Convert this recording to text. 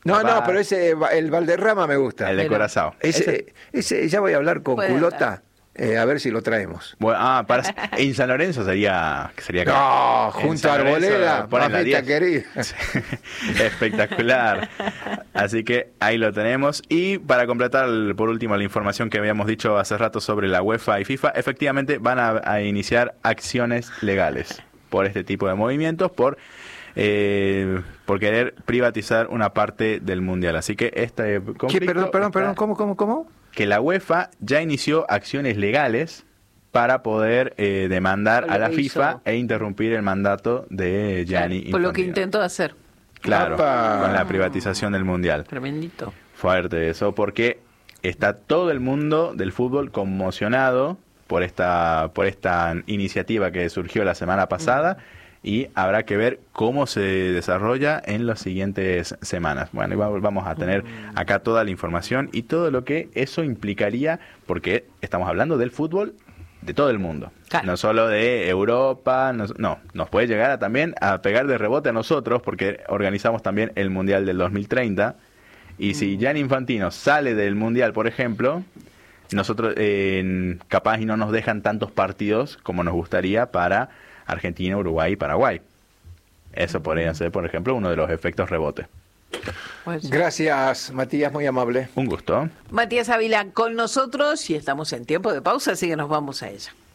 No, Capaz, pero el Valderrama me gusta. el de Curazao. Ese ya voy a hablar con Puede Culota, a ver si lo traemos. Bueno, en San Lorenzo sería No, en junto San a Lorenzo Arboleda, ponen la mamita 10. querida. Sí, espectacular. Así que ahí lo tenemos. Y para completar, por último, la información que habíamos dicho hace rato sobre la UEFA y FIFA, efectivamente van a iniciar acciones legales por este tipo de movimientos, por querer privatizar una parte del Mundial. Así que este conflicto... Perdón, ¿cómo? Que la UEFA ya inició acciones legales para poder demandar Por lo a la que FIFA hizo. e interrumpir el mandato de Gianni Por lo que Infantino. intentó hacer. Claro, ¡Apa! con la privatización del Mundial. Tremendito. Fuerte eso, porque está todo el mundo del fútbol conmocionado por esta iniciativa que surgió la semana pasada, y habrá que ver cómo se desarrolla en las siguientes semanas. Bueno, y vamos a tener acá toda la información y todo lo que eso implicaría, porque estamos hablando del fútbol de todo el mundo, Claro. no solo de Europa, nos puede llegar también a pegar de rebote a nosotros, porque organizamos también el Mundial del 2030, y si Gianni Infantino sale del Mundial, por ejemplo, nosotros capaz y no nos dejan tantos partidos como nos gustaría para Argentina, Uruguay y Paraguay. Eso podría ser, por ejemplo, uno de los efectos rebote. Pues, Gracias, Matías, muy amable. Un gusto. Matías Ávila con nosotros y estamos en tiempo de pausa, así que nos vamos a ella.